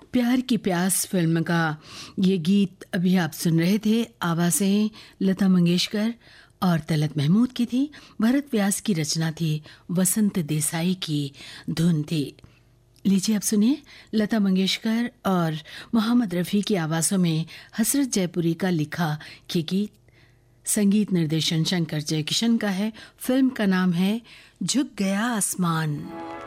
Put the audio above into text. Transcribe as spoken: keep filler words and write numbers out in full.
प्यार की प्यास फिल्म का ये गीत अभी आप सुन रहे थे। आवाज़ें लता मंगेशकर और तलत महमूद की थी। भरत व्यास की रचना थी, वसंत देसाई की धुन थी। लीजिए अब सुनिए लता मंगेशकर और मोहम्मद रफ़ी की आवाज़ों में हसरत जयपुरी का लिखा ये गीत। संगीत निर्देशन शंकर जयकिशन का है। फिल्म का नाम है झुक गया आसमान।